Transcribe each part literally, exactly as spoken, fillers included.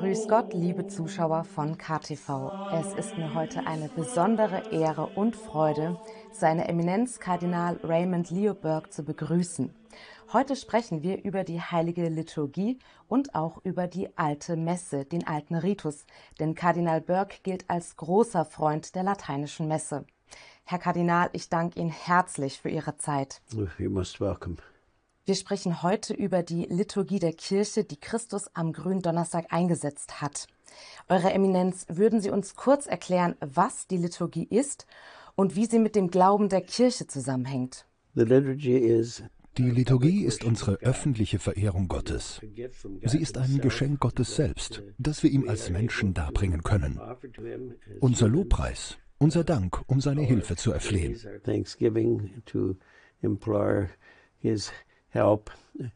Grüß Gott, liebe Zuschauer von K T V. Es ist mir heute eine besondere Ehre und Freude, seine Eminenz Kardinal Raymond Leo Burke zu begrüßen. Heute sprechen wir über die heilige Liturgie und auch über die alte Messe, den alten Ritus, denn Kardinal Burke gilt als großer Freund der lateinischen Messe. Herr Kardinal, ich danke Ihnen herzlich für Ihre Zeit. You're most welcome. Wir sprechen heute über die Liturgie der Kirche, die Christus am Gründonnerstag eingesetzt hat. Eure Eminenz, würden Sie uns kurz erklären, was die Liturgie ist und wie sie mit dem Glauben der Kirche zusammenhängt? The liturgy is Die Liturgie ist unsere öffentliche Verehrung Gottes. Sie ist ein Geschenk Gottes selbst, das wir ihm als Menschen darbringen können. Unser Lobpreis, unser Dank, um seine Hilfe zu erflehen. Thanksgiving to implore his help.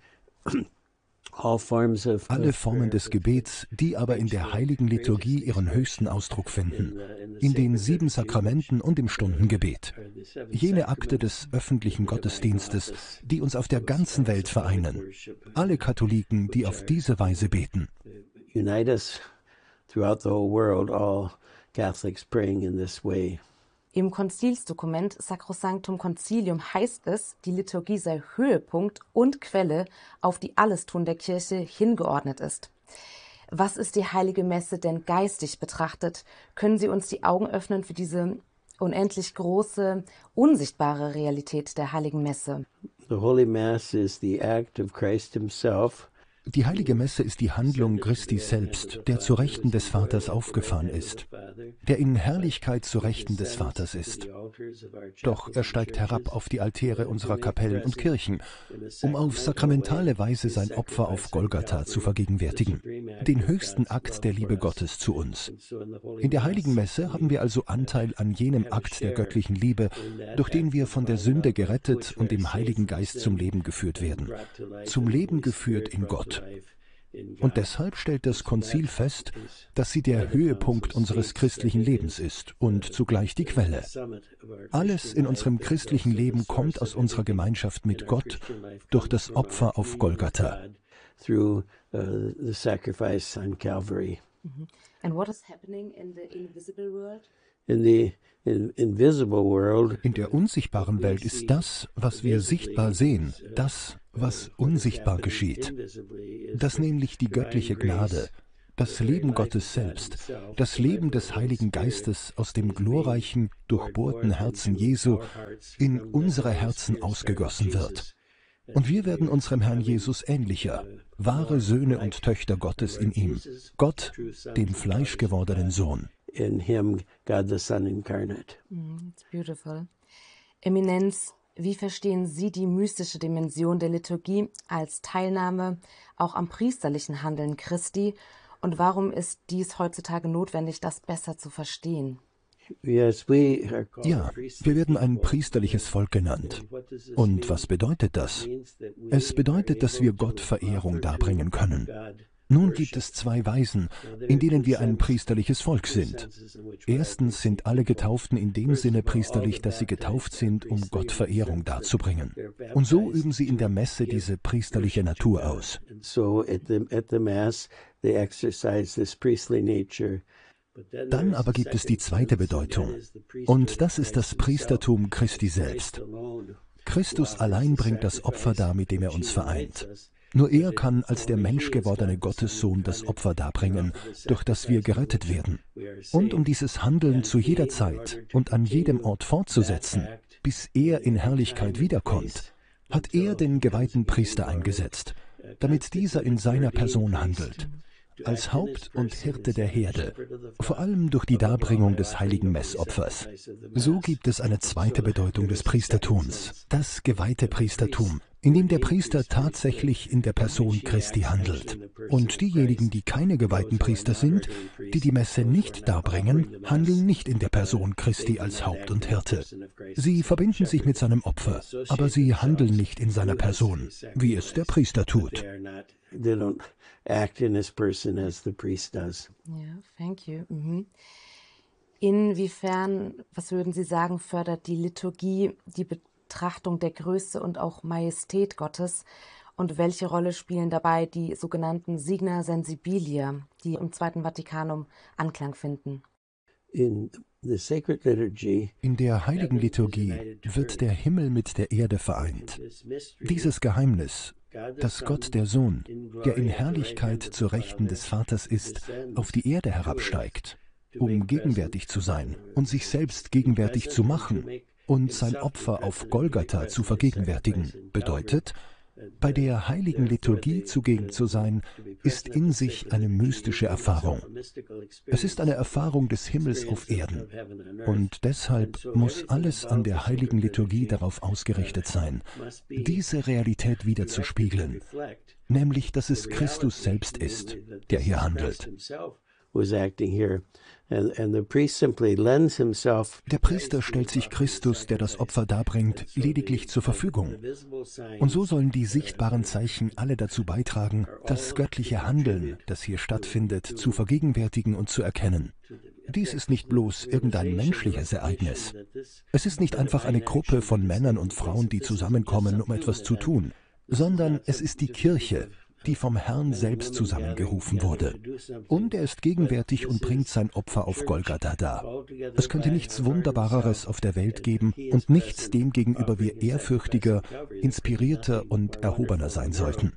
All forms of Alle Formen des Gebets, die aber in der heiligen Liturgie ihren höchsten Ausdruck finden, in den sieben Sakramenten und im Stundengebet. Jene Akte des öffentlichen Gottesdienstes, die uns auf der ganzen Welt vereinen. Alle Katholiken, die auf diese Weise beten. unite us throughout the whole world, all Catholics praying in this way. Im Konzilsdokument Sacrosanctum Concilium heißt es, die Liturgie sei Höhepunkt und Quelle, auf die alles Tun der Kirche hingeordnet ist. Was ist die Heilige Messe denn geistig betrachtet? Können Sie uns die Augen öffnen für diese unendlich große, unsichtbare Realität der Heiligen Messe? The Holy Mass is the act of Christ himself. Die heilige Messe ist die Handlung Christi selbst, der zu Rechten des Vaters aufgefahren ist, der in Herrlichkeit zu Rechten des Vaters ist. Doch er steigt herab auf die Altäre unserer Kapellen und Kirchen, um auf sakramentale Weise sein Opfer auf Golgatha zu vergegenwärtigen, den höchsten Akt der Liebe Gottes zu uns. In der heiligen Messe haben wir also Anteil an jenem Akt der göttlichen Liebe, durch den wir von der Sünde gerettet und im Heiligen Geist zum Leben geführt werden, zum Leben geführt in Gott. Und deshalb stellt das Konzil fest, dass sie der Höhepunkt unseres christlichen Lebens ist und zugleich die Quelle. Alles in unserem christlichen Leben kommt aus unserer Gemeinschaft mit Gott durch das Opfer auf Golgatha. Through uh, the sacrifice on Calvary. And what is happening in the invisible world? In the in, invisible world, In der unsichtbaren Welt ist das, was wir sichtbar sehen, das, was unsichtbar geschieht. Das nämlich die göttliche Gnade, das Leben Gottes selbst, das Leben des Heiligen Geistes aus dem glorreichen, durchbohrten Herzen Jesu in unsere Herzen ausgegossen wird. Und wir werden unserem Herrn Jesus ähnlicher, wahre Söhne und Töchter Gottes in ihm, Gott, dem fleischgewordenen Sohn. in him, God the Son incarnate. Mm, it's beautiful. Eminenz, wie verstehen Sie die mystische Dimension der Liturgie als Teilnahme auch am priesterlichen Handeln Christi? Und warum ist dies heutzutage notwendig, das besser zu verstehen? Yes, we are called Ja, priests. wir werden ein priesterliches Volk genannt. Und was bedeutet das? Es bedeutet, dass wir Gott Verehrung darbringen können. Nun gibt es zwei Weisen, in denen wir ein priesterliches Volk sind. Erstens sind alle Getauften in dem Sinne priesterlich, dass sie getauft sind, um Gott Verehrung darzubringen. Und so üben sie in der Messe diese priesterliche Natur aus. So at the at the Mass, they exercise this priestly nature. Dann aber gibt es die zweite Bedeutung. Und das ist das Priestertum Christi selbst. Christus allein bringt das Opfer dar, mit dem er uns vereint. Nur er kann als der menschgewordene Gottessohn das Opfer darbringen, durch das wir gerettet werden. Und um dieses Handeln zu jeder Zeit und an jedem Ort fortzusetzen, bis er in Herrlichkeit wiederkommt, hat er den geweihten Priester eingesetzt, damit dieser in seiner Person handelt, als Haupt und Hirte der Herde, vor allem durch die Darbringung des heiligen Messopfers. So gibt es eine zweite Bedeutung des Priestertums, das geweihte Priestertum, in dem der Priester tatsächlich in der Person Christi handelt. Und diejenigen, die keine geweihten Priester sind, die die Messe nicht darbringen, handeln nicht in der Person Christi als Haupt und Hirte. Sie verbinden sich mit seinem Opfer, aber sie handeln nicht in seiner Person, wie es der Priester tut. They don't act in his person as the priest does. Ja, thank you. Mhm. Inwiefern, was würden Sie sagen, fördert die Liturgie die Betrachtung der Größe und auch Majestät Gottes? Und welche Rolle spielen dabei die sogenannten Signa Sensibilia, die im Zweiten Vatikanum Anklang finden? In the sacred liturgy, In der heiligen Liturgie wird der Himmel mit der Erde vereint. Dieses Geheimnis, dass Gott der Sohn, der in Herrlichkeit zur Rechten des Vaters ist, auf die Erde herabsteigt, um gegenwärtig zu sein und sich selbst gegenwärtig zu machen und sein Opfer auf Golgatha zu vergegenwärtigen, bedeutet, bei der heiligen Liturgie zugegen zu sein, ist in sich eine mystische Erfahrung. Es ist eine Erfahrung des Himmels auf Erden. Und deshalb muss alles an der heiligen Liturgie darauf ausgerichtet sein, diese Realität widerzuspiegeln, nämlich, dass es Christus selbst ist, der hier handelt. Der Priester stellt sich Christus, der das Opfer darbringt, lediglich zur Verfügung. Und so sollen die sichtbaren Zeichen alle dazu beitragen, das göttliche Handeln, das hier stattfindet, zu vergegenwärtigen und zu erkennen. Dies ist nicht bloß irgendein menschliches Ereignis. Es ist nicht einfach eine Gruppe von Männern und Frauen, die zusammenkommen, um etwas zu tun, sondern es ist die Kirche, die vom Herrn selbst zusammengerufen wurde. Und er ist gegenwärtig und bringt sein Opfer auf Golgatha dar. Es könnte nichts Wunderbareres auf der Welt geben und nichts, dem gegenüber wir ehrfürchtiger, inspirierter und erhobener sein sollten.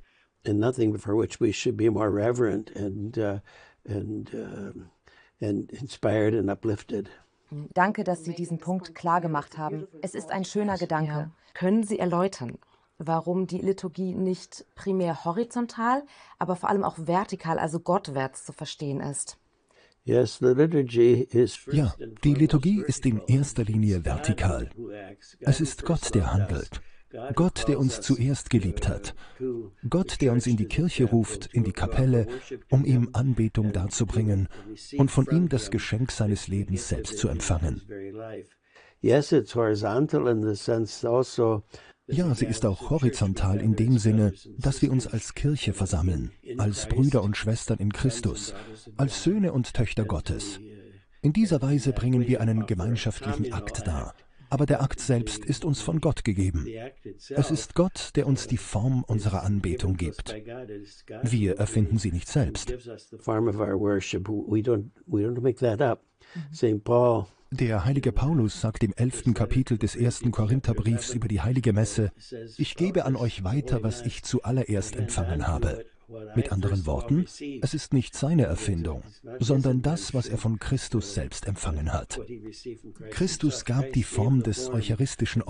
Danke, dass Sie diesen Punkt klar gemacht haben. Es ist ein schöner Gedanke. Ja. Können Sie erläutern, warum die Liturgie nicht primär horizontal, aber vor allem auch vertikal, also gottwärts zu verstehen ist? Ja, die Liturgie ist in erster Linie vertikal. Es ist Gott, der handelt. Gott, der uns zuerst geliebt hat. Gott, der uns in die Kirche ruft, in die Kapelle, um ihm Anbetung darzubringen und von ihm das Geschenk seines Lebens selbst zu empfangen. Ja, sie ist auch horizontal in dem Sinne, dass wir uns als Kirche versammeln, als Brüder und Schwestern in Christus, als Söhne und Töchter Gottes. In dieser Weise bringen wir einen gemeinschaftlichen Akt dar. Aber der Akt selbst ist uns von Gott gegeben. Es ist Gott, der uns die Form unserer Anbetung gibt. Wir erfinden sie nicht selbst. Der heilige Paulus sagt im elften Kapitel des ersten Korintherbriefs über die heilige Messe: Ich gebe an euch weiter, was ich zuallererst empfangen habe. Mit anderen Worten, es ist nicht seine Erfindung, sondern das, was er von Christus selbst empfangen hat. Christus gab die Form des eucharistischen